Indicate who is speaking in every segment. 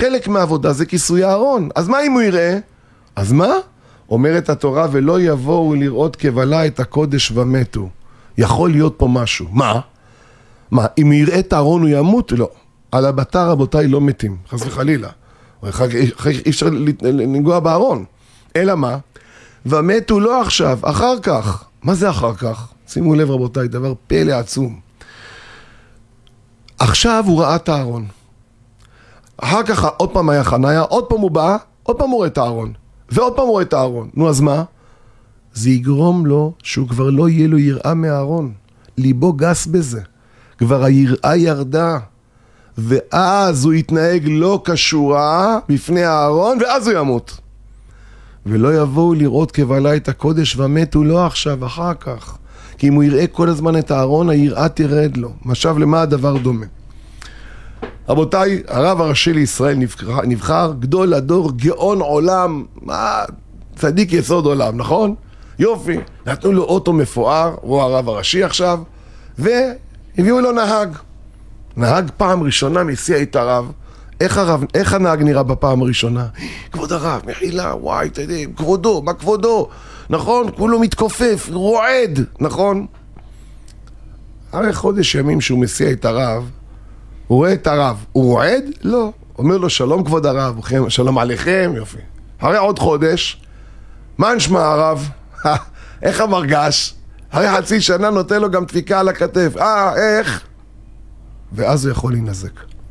Speaker 1: חלק מהעבודה זה כיסוי הארון. אז מה אם הוא יראה? אז מה? אומרת התורה, ולא יבואו לראות כבלה את הקודש ומתו. יכול להיות פה משהו. מה? אם יראה את הארון הוא ימות? לא. על הבטר רבותיי לא מתים, חס וחלילה. אי אפשר לנגוע בארון. אלא מה? ומתו לא עכשיו, אחר כך. מה זה אחר כך? שימו לב רבותיי, דבר פלא עצום. עכשיו הוא ראה את הארון. אחר כך עוד פעם היה חניה, עוד פעם הוא בא, עוד פעם הוא רואה את הארון. ועוד פעם הוא רואה את הארון. נו אז מה? זה יגרום לו שהוא כבר לא יהיה לו יראה מהארון. ליבו גס בזה. כבר היראה ירדה. ואז הוא יתנהג לא קשורה בפני הארון, ואז הוא ימות. ולא יבואו לראות כבלה את הקודש ומתו לא עכשיו, אחר כך. כי אם הוא יראה כל הזמן את הארון, היראה תרד לו. עכשיו למה הדבר דומה? רבותיי, הרב הראשי לישראל נבחר גדול הדור, גאון עולם, צדיק יסוד עולם, נכון? יופי, נתנו לו אוטו מפואר, הוא הרב הראשי עכשיו, והביאו לו נהג. נהג פעם ראשונה מסיע את הרב. איך הנהג נראה בפעם הראשונה? כבוד הרב, מחילה, וואי, אתה יודע, כבודו, מה כבודו? נכון? כולו מתכופף, רועד, נכון? הרי חודש ימים שהוא מסיע את הרב, הוא רואה את הרב, הוא רועד? לא. אומר לו, שלום כבוד הרב, שלום עליכם, יופי. הרי עוד חודש, מה נשמע הרב? איך המרגש? הרי חצי שנה נותן לו גם דפיקה על הכתף. איך? ואז הוא יכול להינזק.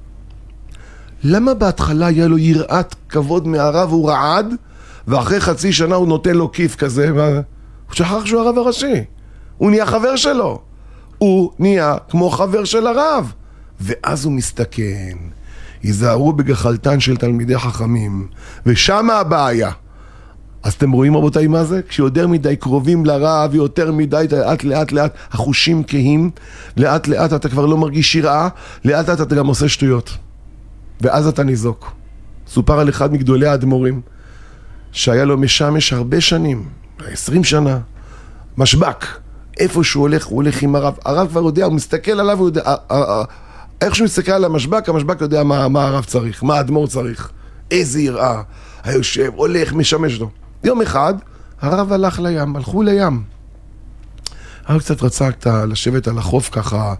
Speaker 1: למה בהתחלה היה לו יראת כבוד מהרב, הוא רעד, ואחרי חצי שנה הוא נותן לו כיף כזה, הוא שכח שהוא הרב הראשי. הוא נהיה חבר שלו. הוא נהיה כמו חבר של הרב. ואז הוא מסתכן. ייזהרו בגחלתן של תלמידי חכמים. ושם הבעיה. אז אתם רואים רבותיי מה זה? כשיותר מדי קרובים לרב, יותר מדי לאט, החושים כהים, לאט אתה כבר לא מרגיש יראה, לאט אתה גם עושה שטויות. ואז אתה ניזוק. סופר על אחד מגדולי האדמו"רים, שהיה לו משמש הרבה שנים, 20 שנה, משבק. איפה שהוא הולך, הוא הולך עם הרב. הרב כבר יודע, הוא מסתכל עליו, הוא יודע, איך שהוא מסתכל על המשבק, המשבק יודע מה הרב צריך, מה האדמו"ר צריך. איזה יראה. היושב, הולך, משמש לו. יום אחד, הרב הלך לים, הלכו לים. הרב קצת רצה לשבת על החוף ככה,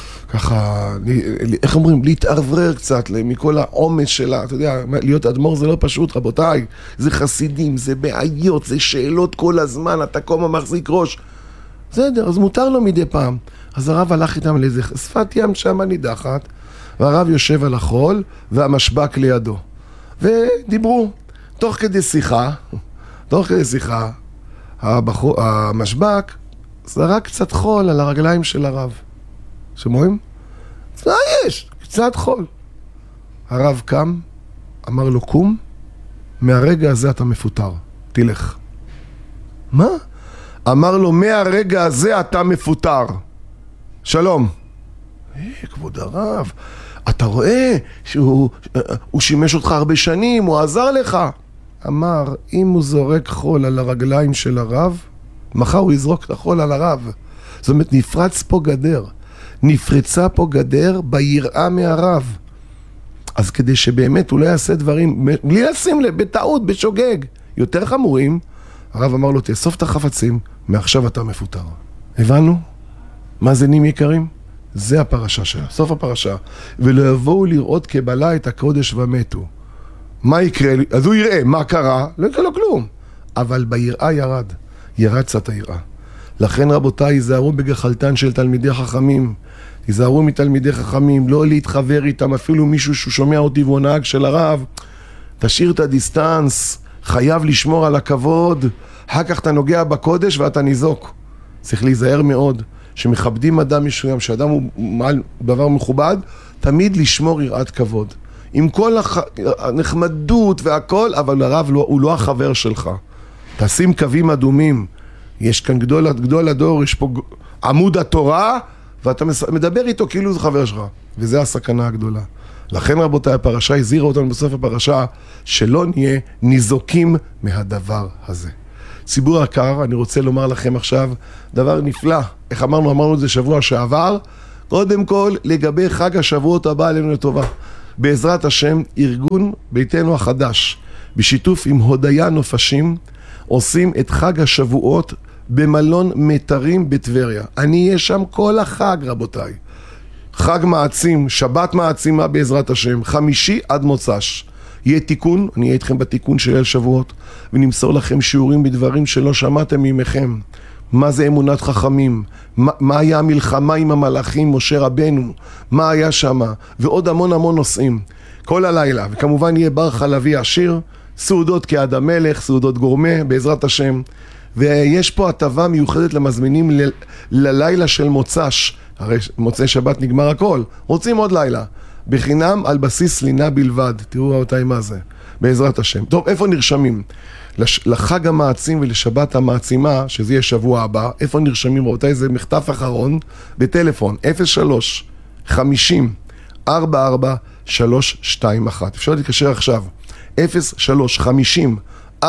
Speaker 1: איך אומרים, להתערברר קצת מכל העומס שלה, אתה יודע, להיות אדמו"ר זה לא פשוט רבותיי, זה חסידים, זה בעיות, זה שאלות כל הזמן, אתה כל הזמן מחזיק ראש. בסדר, אז מותר לו מדי פעם. אז הרב הלך איתם לאיזה שפת ים שם נידחת, והרב יושב על החול, והמשבק לידו. ודיברו, תוך כדי שיחה, המשבק זרק קצת חול על הרגליים של הרב. שמועים? מה יש? קצת חול. הרב קם, אמר לו, קום, מהרגע הזה אתה מפוטר, תלך. מה? אמר לו, מהרגע הזה אתה מפוטר. שלום. כבוד הרב, אתה רואה שהוא שימש אותך הרבה שנים, הוא עזר לך. אמר, אם הוא זורק חול על הרגליים של הרב, מחר הוא יזרוק את החול על הרב. זאת אומרת, נפרצה פה גדר ביראה מהרב. אז כדי שבאמת הוא לא יעשה דברים, בלי לשים לב, בטעות, בשוגג, יותר חמורים, הרב אמר לו, תאסוף את החפצים, מעכשיו אתה מפוטר. הבנו? מה זה נים יקרים? זה הפרשה שלה, סוף הפרשה. ולא יבואו לראות קבלה את הקודש ומתו. מה יקרה? אז הוא יראה, מה קרה? לא יקרה לו כלום. אבל ביראה ירד קצת היראה. לכן רבותיי, ייזהרו בגחלתן של תלמידי חכמים. ייזהרו מתלמידי חכמים, לא להתחבר איתם, אפילו מישהו שהוא שומע אותי והוא נהג של הרב. תשאיר את הדיסטנס, חייב לשמור על הכבוד. אחר כך אתה נוגע בקודש ואתה ניזוק. צריך להיזהר מאוד, שמכבדים אדם מסוים, שאדם הוא דבר מכובד, תמיד לשמור יראת כבוד. עם כל הנחמדות והכל, אבל הרב הוא לא החבר שלך. תשים קווים אדומים. יש כאן גדול הדור, יש פה עמוד התורה, ואתה מדבר איתו כאילו זה חבר שלך. וזה הסכנה הגדולה. לכן רבותיי, הפרשה הזהירה אותנו בסוף הפרשה, שלא נהיה ניזוקים מהדבר הזה. ציבור יקר, אני רוצה לומר לכם עכשיו דבר נפלא. איך אמרנו את זה שבוע שעבר. קודם כל, לגבי חג השבועות הבא עלינו לטובה. בעזרת השם, ארגון ביתנו החדש, בשיתוף עם הודיה נופשים, עושים את חג השבועות במלון מיתרים בטבריה. אני אהיה שם כל החג, רבותיי. חג מעצים, שבת מעצימה בעזרת השם, חמישי עד מוצ"ש. יהיה תיקון, אני אהיה איתכם בתיקון של ליל שבועות, ונמסור לכם שיעורים בדברים שלא שמעתם ממכם. מה זה אמונת חכמים, מה היה המלחמה עם המלאכים, משה רבנו, מה היה שם, ועוד המון המון נושאים. כל הלילה, וכמובן יהיה בר חלבי עשיר, סעודות כעד המלך, סעודות גורמה, בעזרת השם. ויש פה הטבה מיוחדת למזמינים ללילה של מוצ"ש, הרי מוצאי שבת נגמר הכל, רוצים עוד לילה, בחינם על בסיס לינה בלבד. תראו רבותיי מה זה, בעזרת השם. טוב, איפה נרשמים? לחג המעצים ולשבת המעצימה, שזה יהיה שבוע הבא, איפה נרשמים רבותיי? זה מכתב אחרון בטלפון 03-50-44-321. אפשר להתקשר עכשיו 03-50-44-321,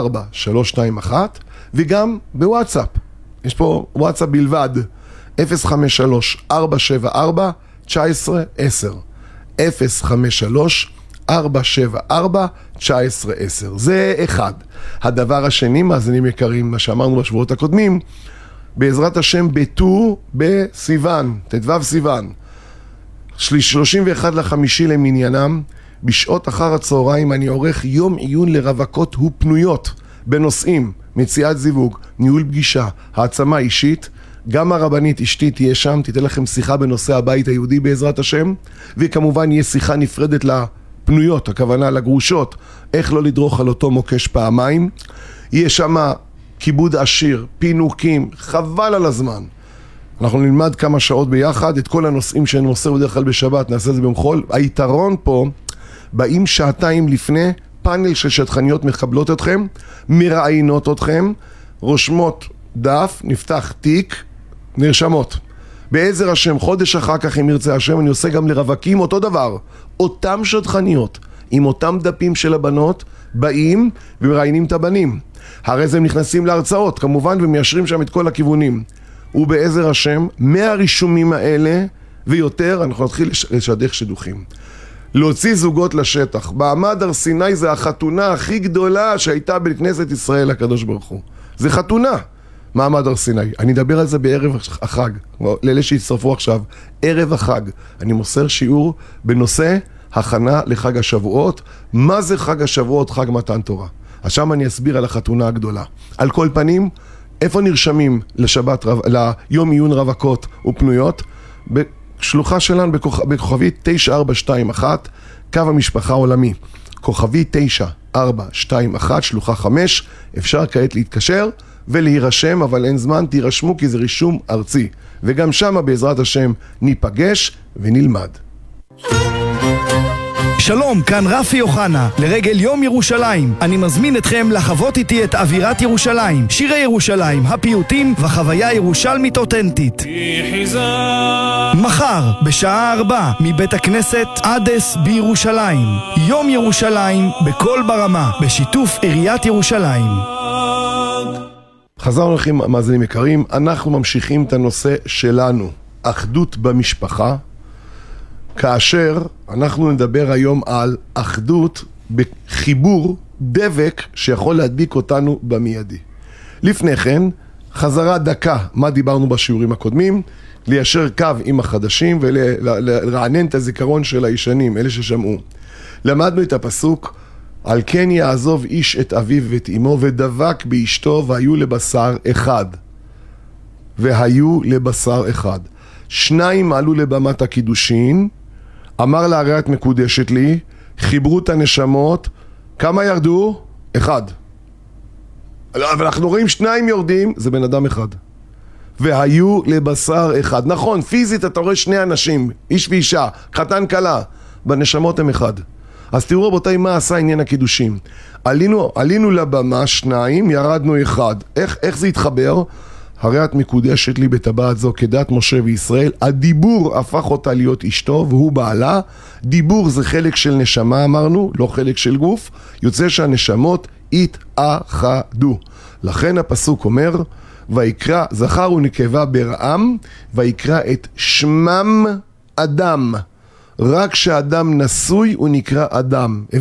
Speaker 1: וגם בוואטסאפ, יש פה וואטסאפ בלבד 053-474-1910 053-474-1910. זה אחד. הדבר השני, מאזינים יקרים, מה שאמרנו בשבועות הקודמים, בעזרת השם בט"ו בסיוון, ט"ו סיוון, 31/5 למניינם, בשעות אחר הצהריים אני עורך יום עיון לרווקות ופנויות בנושאים מציאת זיווג, ניהול פגישה, העצמה אישית. גם הרבנית אשתי תהיה שם, תיתן לכם שיחה בנושא הבית היהודי בעזרת השם, וכמובן יהיה שיחה נפרדת לפנויות, הכוונה לגרושות, איך לא לדרוך על אותו מוקש פעמיים. יהיה שם כיבוד עשיר, פינוקים, חבל על הזמן. אנחנו נלמד כמה שעות ביחד, את כל הנושאים שאני מוסר בדרך כלל בשבת, נעשה את זה במחול. היתרון פה, באים שעתיים לפני, פאנל של שטחניות מקבלות אתכם, מראיינות אתכם, רושמות דף, נפתח תיק, נרשמות. בעזר השם, חודש אחר כך אם ירצה השם, אני עושה גם לרווקים אותו דבר. אותם שטחניות, עם אותם דפים של הבנות, באים ומראיינים את הבנים. הרי זה הם נכנסים להרצאות, כמובן, ומיישרים שם את כל הכיוונים. ובעזר השם, מהרישומים האלה ויותר, אנחנו נתחיל לשדך שדוכים. להוציא זוגות לשטח. מעמד הר סיני זה החתונה הכי גדולה שהייתה בכנסת ישראל הקדוש ברוך הוא. זה חתונה, מעמד הר סיני. אני אדבר על זה בערב החג, לאלה שהצטרפו עכשיו, ערב החג. אני מוסר שיעור בנושא הכנה לחג השבועות. מה זה חג השבועות, חג מתן תורה? אז שם אני אסביר על החתונה הגדולה. על כל פנים, איפה נרשמים לשבת, ליום עיון רווקות ופנויות? בשלוחה שלנו בכוכבי 9421, קו המשפחה העולמי. כוכבי 9421, שלוחה 5, אפשר כעת להתקשר ולהירשם, אבל אין זמן, תירשמו כי זה רישום ארצי. וגם שם בעזרת השם ניפגש ונלמד.
Speaker 2: שלום, כאן רפי יוחנה. לרגל יום ירושלים, אני מזמין אתכם לחוות איתי את אווירת ירושלים, שירי ירושלים, הפיוטים וחוויה ירושלמית אותנטית. מחר, בשעה 4, מבית הכנסת עדס בירושלים. יום ירושלים בכל ברמה, בשיתוף עיריית ירושלים.
Speaker 1: חזרנו לכם מאזינים יקרים, אנחנו ממשיכים את הנושא שלנו, אחדות במשפחה, כאשר אנחנו נדבר היום על אחדות בחיבור דבק שיכול להדביק אותנו במיידי. לפני כן, חזרה דקה, מה דיברנו בשיעורים הקודמים, ליישר קו עם החדשים ולרענן את הזיכרון של הישנים, אלה ששמעו. למדנו את הפסוק, על כן יעזוב איש את אביו ואת אמו ודבק באשתו והיו לבשר אחד. והיו לבשר אחד. שניים עלו לבמת הקידושין, אמר לה הרי את מקודשת לי, חיברו את הנשמות, כמה ירדו? אחד. אבל אנחנו רואים שניים יורדים, זה בן אדם אחד. והיו לבשר אחד. נכון, פיזית אתה רואה שני אנשים, איש ואישה, חתן כלה, בנשמות הם אחד. אז תראו רבותיי מה עשה עניין הקידושים. עלינו לבמה שניים, ירדנו אחד. איך זה התחבר? הרי את מקודשת לי בטבעת זו כדת משה וישראל. הדיבור הפך אותה להיות אשתו והוא בעלה. דיבור זה חלק של נשמה אמרנו, לא חלק של גוף. יוצא שהנשמות התאחדו. לכן הפסוק אומר, ויקרא זכר ונקבה ברעם, ויקרא את שמם אדם. רק כשאדם נשוי הוא נקרא אדם.